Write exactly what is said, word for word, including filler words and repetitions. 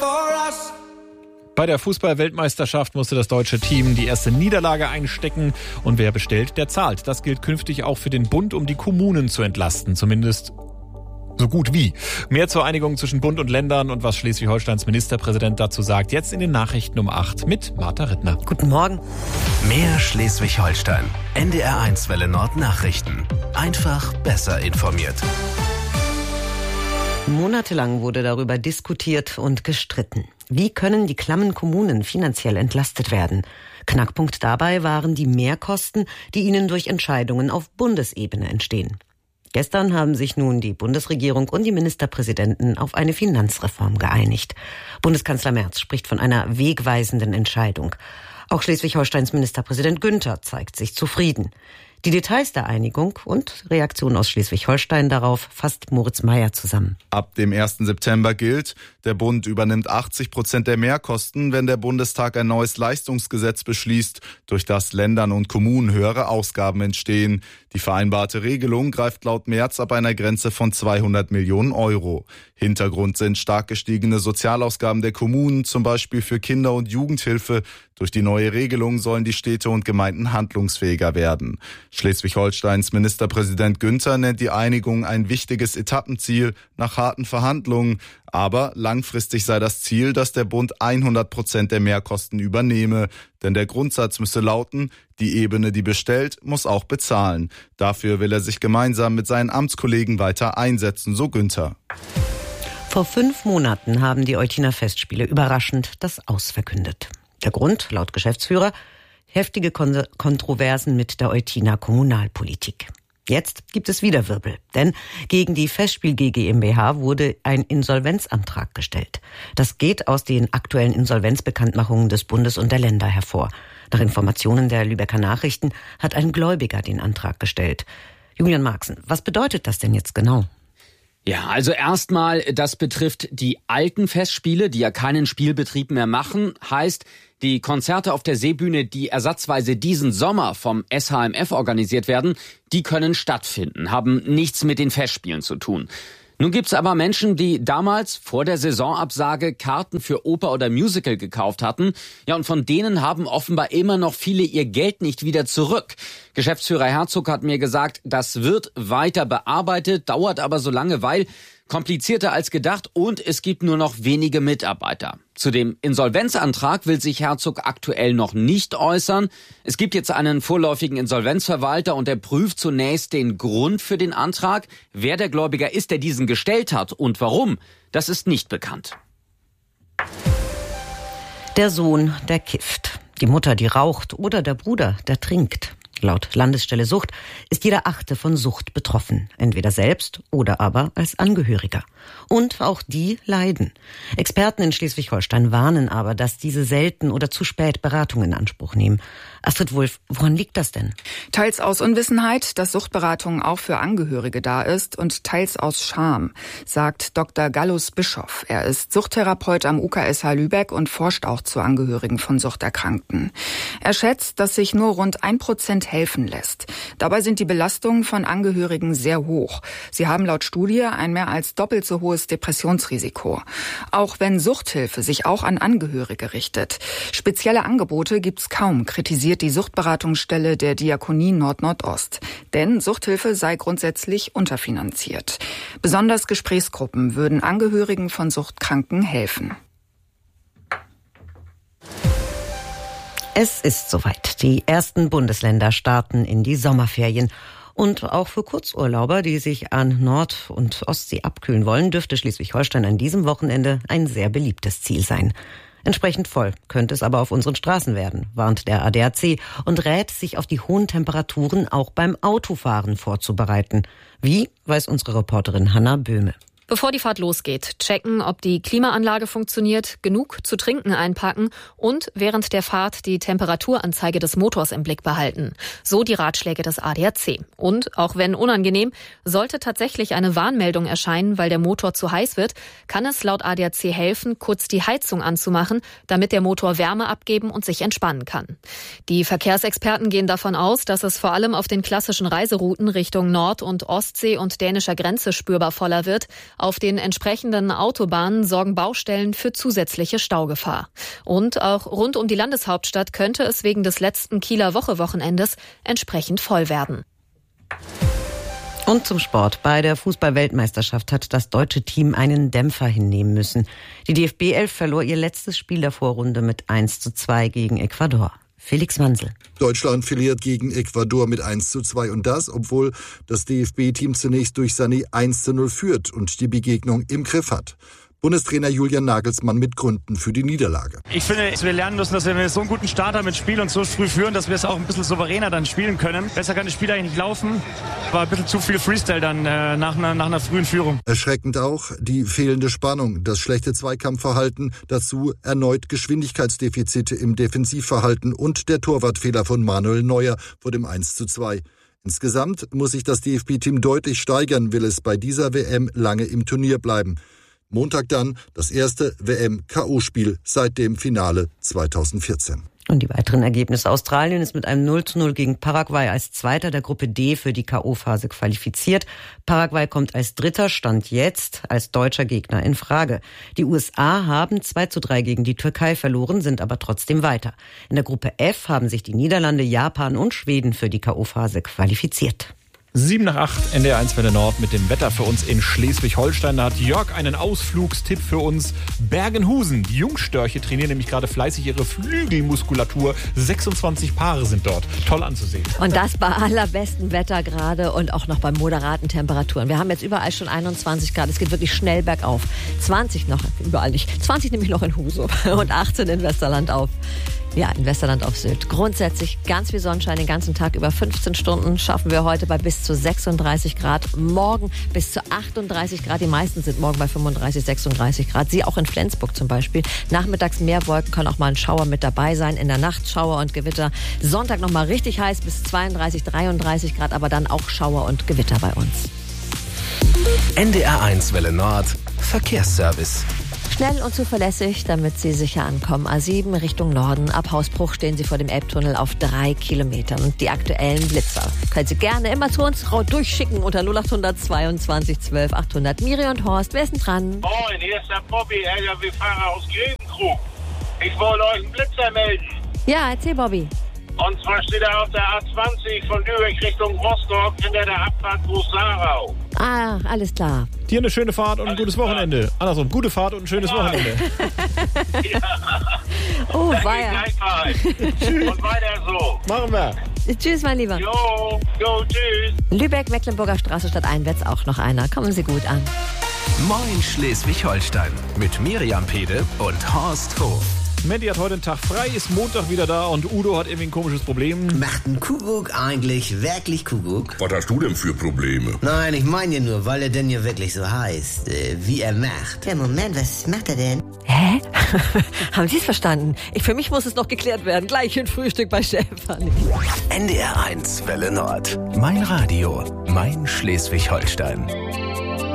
Bei der Fußball-Weltmeisterschaft musste das deutsche Team die erste Niederlage einstecken. Und wer bestellt, der zahlt. Das gilt künftig auch für den Bund, um die Kommunen zu entlasten. Zumindest so gut wie. Mehr zur Einigung zwischen Bund und Ländern und was Schleswig-Holsteins Ministerpräsident dazu sagt, jetzt in den Nachrichten um acht mit Martha Rittner. Guten Morgen. Mehr Schleswig-Holstein. N D R eins Welle Nord Nachrichten. Einfach besser informiert. Monatelang wurde darüber diskutiert und gestritten. Wie können die klammen Kommunen finanziell entlastet werden? Knackpunkt dabei waren die Mehrkosten, die ihnen durch Entscheidungen auf Bundesebene entstehen. Gestern haben sich nun die Bundesregierung und die Ministerpräsidenten auf eine Finanzreform geeinigt. Bundeskanzler Merz spricht von einer wegweisenden Entscheidung. Auch Schleswig-Holsteins Ministerpräsident Günther zeigt sich zufrieden. Die Details der Einigung und Reaktionen aus Schleswig-Holstein darauf fasst Moritz Meyer zusammen. Ab dem ersten September gilt, der Bund übernimmt achtzig Prozent der Mehrkosten, wenn der Bundestag ein neues Leistungsgesetz beschließt, durch das Ländern und Kommunen höhere Ausgaben entstehen. Die vereinbarte Regelung greift laut Merz ab einer Grenze von zweihundert Millionen Euro. Hintergrund sind stark gestiegene Sozialausgaben der Kommunen, zum Beispiel für Kinder- und Jugendhilfe. Durch die neue Regelung sollen die Städte und Gemeinden handlungsfähiger werden. Schleswig-Holsteins Ministerpräsident Günther nennt die Einigung ein wichtiges Etappenziel nach harten Verhandlungen. Aber langfristig sei das Ziel, dass der Bund hundert Prozent der Mehrkosten übernehme. Denn der Grundsatz müsse lauten, die Ebene, die bestellt, muss auch bezahlen. Dafür will er sich gemeinsam mit seinen Amtskollegen weiter einsetzen, so Günther. Vor fünf Monaten haben die Eutiner Festspiele überraschend das Aus verkündet. Der Grund, laut Geschäftsführer, heftige Kontroversen mit der Eutiner Kommunalpolitik. Jetzt gibt es wieder Wirbel, denn gegen die Festspiel G GmbH wurde ein Insolvenzantrag gestellt. Das geht aus den aktuellen Insolvenzbekanntmachungen des Bundes und der Länder hervor. Nach Informationen der Lübecker Nachrichten hat ein Gläubiger den Antrag gestellt. Julian Marxen, was bedeutet das denn jetzt genau? Ja, also erstmal, das betrifft die alten Festspiele, die ja keinen Spielbetrieb mehr machen. Heißt, die Konzerte auf der Seebühne, die ersatzweise diesen Sommer vom S H M F organisiert werden, die können stattfinden, haben nichts mit den Festspielen zu tun. Nun gibt's aber Menschen, die damals vor der Saisonabsage Karten für Oper oder Musical gekauft hatten. Ja, und von denen haben offenbar immer noch viele ihr Geld nicht wieder zurück. Geschäftsführer Herzog hat mir gesagt, das wird weiter bearbeitet, dauert aber so lange, weil komplizierter als gedacht und es gibt nur noch wenige Mitarbeiter. Zu dem Insolvenzantrag will sich Herzog aktuell noch nicht äußern. Es gibt jetzt einen vorläufigen Insolvenzverwalter und der prüft zunächst den Grund für den Antrag. Wer der Gläubiger ist, der diesen gestellt hat und warum, das ist nicht bekannt. Der Sohn, der kifft. Die Mutter, die raucht oder der Bruder, der trinkt. Laut Landesstelle Sucht ist jeder Achte von Sucht betroffen, entweder selbst oder aber als Angehöriger. Und auch die leiden. Experten in Schleswig-Holstein warnen aber, dass diese selten oder zu spät Beratung in Anspruch nehmen. Astrid Wulff, woran liegt das denn? Teils aus Unwissenheit, dass Suchtberatung auch für Angehörige da ist und teils aus Scham, sagt Doktor Gallus Bischoff. Er ist Suchttherapeut am U K S H Lübeck und forscht auch zu Angehörigen von Suchterkrankten. Er schätzt, dass sich nur rund ein Prozent helfen lässt. Dabei sind die Belastungen von Angehörigen sehr hoch. Sie haben laut Studie ein mehr als doppelt so hohes Depressionsrisiko. Auch wenn Suchthilfe sich auch an Angehörige richtet. Spezielle Angebote gibt's kaum, kritisiert die Suchtberatungsstelle der Diakonie Nord-Nordost. Denn Suchthilfe sei grundsätzlich unterfinanziert. Besonders Gesprächsgruppen würden Angehörigen von Suchtkranken helfen. Es ist soweit. Die ersten Bundesländer starten in die Sommerferien. Und auch für Kurzurlauber, die sich an Nord- und Ostsee abkühlen wollen, dürfte Schleswig-Holstein an diesem Wochenende ein sehr beliebtes Ziel sein. Entsprechend voll könnte es aber auf unseren Straßen werden, warnt der A D A C und rät, sich auf die hohen Temperaturen auch beim Autofahren vorzubereiten. Wie, weiß unsere Reporterin Hanna Böhme. Bevor die Fahrt losgeht, checken, ob die Klimaanlage funktioniert, genug zu trinken einpacken und während der Fahrt die Temperaturanzeige des Motors im Blick behalten. So die Ratschläge des A D A C. Und, auch wenn unangenehm, sollte tatsächlich eine Warnmeldung erscheinen, weil der Motor zu heiß wird, kann es laut A D A C helfen, kurz die Heizung anzumachen, damit der Motor Wärme abgeben und sich entspannen kann. Die Verkehrsexperten gehen davon aus, dass es vor allem auf den klassischen Reiserouten Richtung Nord- und Ostsee und dänischer Grenze spürbar voller wird. Auf den entsprechenden Autobahnen sorgen Baustellen für zusätzliche Staugefahr. Und auch rund um die Landeshauptstadt könnte es wegen des letzten Kieler Woche-Wochenendes entsprechend voll werden. Und zum Sport. Bei der Fußball-Weltmeisterschaft hat das deutsche Team einen Dämpfer hinnehmen müssen. Die D F B elf verlor ihr letztes Spiel der Vorrunde mit eins zu zwei gegen Ecuador. Felix Mansel. Deutschland verliert gegen Ecuador mit eins zu zwei und das, obwohl das D F B-Team zunächst durch Sané eins zu null führt und die Begegnung im Griff hat. Bundestrainer Julian Nagelsmann mit Gründen für die Niederlage. Ich finde, dass wir lernen müssen, dass wenn wir so einen guten Start haben mit Spiel und so früh führen, dass wir es auch ein bisschen souveräner dann spielen können. Besser kann das Spiel eigentlich nicht laufen. War ein bisschen zu viel Freestyle dann äh, nach, einer, nach einer frühen Führung. Erschreckend auch die fehlende Spannung, das schlechte Zweikampfverhalten, dazu erneut Geschwindigkeitsdefizite im Defensivverhalten und der Torwartfehler von Manuel Neuer vor dem eins zu zwei. Insgesamt muss sich das D F B-Team deutlich steigern, will es bei dieser W M lange im Turnier bleiben. Montag dann das erste W M-K O-Spiel seit dem Finale zweitausendvierzehn. Und die weiteren Ergebnisse. Australien ist mit einem null zu null gegen Paraguay als Zweiter der Gruppe D für die K O-Phase qualifiziert. Paraguay kommt als Dritter, Stand jetzt, als deutscher Gegner in Frage. Die U S A haben zwei zu drei gegen die Türkei verloren, sind aber trotzdem weiter. In der Gruppe F haben sich die Niederlande, Japan und Schweden für die K O-Phase qualifiziert. sieben nach acht, N D R eins Welle Nord mit dem Wetter für uns in Schleswig-Holstein. Da hat Jörg einen Ausflugstipp für uns. Bergenhusen. Die Jungstörche trainieren nämlich gerade fleißig ihre Flügelmuskulatur. sechsundzwanzig Paare sind dort. Toll anzusehen. Und das bei allerbestem Wetter gerade und auch noch bei moderaten Temperaturen. Wir haben jetzt überall schon einundzwanzig Grad. Es geht wirklich schnell bergauf. zwanzig noch, überall nicht. zwanzig nämlich noch in Husum und achtzehn in Westerland auf. Ja, in Westerland auf Sylt. Grundsätzlich ganz viel Sonnenschein den ganzen Tag. Über fünfzehn Stunden schaffen wir heute bei bis zu sechsunddreißig Grad. Morgen bis zu achtunddreißig Grad. Die meisten sind morgen bei fünfunddreißig, sechsunddreißig Grad. Sie auch in Flensburg zum Beispiel. Nachmittags mehr Wolken, können auch mal ein Schauer mit dabei sein. In der Nacht Schauer und Gewitter. Sonntag nochmal richtig heiß bis zweiunddreißig, dreiunddreißig Grad. Aber dann auch Schauer und Gewitter bei uns. N D R eins Welle Nord Verkehrsservice. Schnell und zuverlässig, damit Sie sicher ankommen. A sieben Richtung Norden. Ab Hausbruch stehen Sie vor dem Elbtunnel auf drei Kilometern. Und die aktuellen Blitzer können Sie gerne immer zu uns durchschicken unter null acht hundert zweiundzwanzig zwölf achthundert. Miri und Horst, wer ist denn dran? Moin, hier ist der Bobby, L K W-Fahrer aus Grevenkrug. Ich wollte euch einen Blitzer melden. Ja, erzähl, Bobby. Und zwar steht er auf der A zwanzig von Lübeck Richtung Rostock hinter der Abfahrt Groß-Sarau. Ah, alles klar. Dir eine schöne Fahrt und ein gutes Wochenende. Andersrum, gute Fahrt und ein schönes ja. Wochenende. Ja. Oh, weia. Und weiter so. Machen wir. Tschüss, mein Lieber. Jo, jo, tschüss. Lübeck, Mecklenburger Straße, Stadt Einwärts auch noch einer. Kommen Sie gut an. Moin Schleswig-Holstein mit Miriam Pede und Horst Hof. Mandy hat heute einen Tag frei, ist Montag wieder da und Udo hat irgendwie ein komisches Problem. Macht ein Kuckuck eigentlich wirklich Kuckuck? Was hast du denn für Probleme? Nein, ich meine ja nur, weil er denn ja wirklich so heißt, äh, wie er macht. Ja, Moment, was macht er denn? Hä? Haben Sie es verstanden? Ich, für mich muss es noch geklärt werden. Gleich ein Frühstück bei Stefan. N D R eins Welle Nord. Mein Radio, mein Schleswig-Holstein.